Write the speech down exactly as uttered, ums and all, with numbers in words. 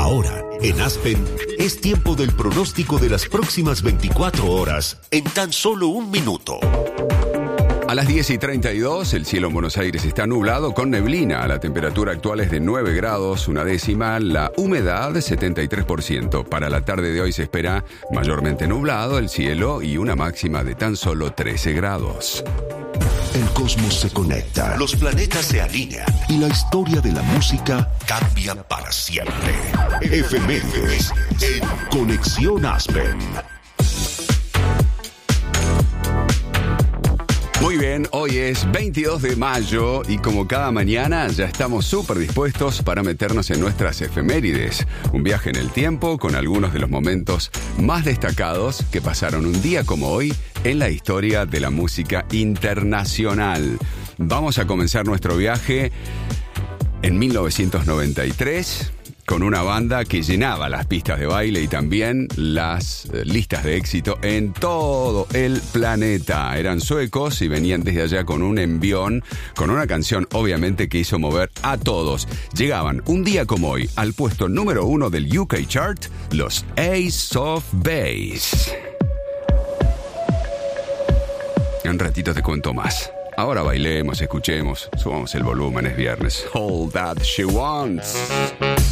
Ahora, en Aspen, es tiempo del pronóstico de las próximas veinticuatro horas en tan solo un minuto. A las diez y treinta y dos, el cielo en Buenos Aires está nublado con neblina. La temperatura actual es de nueve grados, una décima. La humedad, setenta y tres por ciento. Para la tarde de hoy se espera mayormente nublado el cielo y una máxima de tan solo trece grados. El cosmos se conecta, los planetas se alinean y la historia de la música cambia para siempre. Efemérides en Conexión Aspen. Muy bien, hoy es veintidós de mayo y como cada mañana ya estamos súper dispuestos para meternos en nuestras efemérides. Un viaje en el tiempo con algunos de los momentos más destacados que pasaron un día como hoy en la historia de la música internacional. Vamos a comenzar nuestro viaje en mil novecientos noventa y tres... con una banda que llenaba las pistas de baile y también las eh, listas de éxito en todo el planeta. Eran suecos y venían desde allá con un envión, con una canción obviamente que hizo mover a todos. Llegaban un día como hoy al puesto número uno del U K Chart, los Ace of Base. En un ratito te cuento más. Ahora bailemos, escuchemos, subamos el volumen, es viernes. All That She Wants.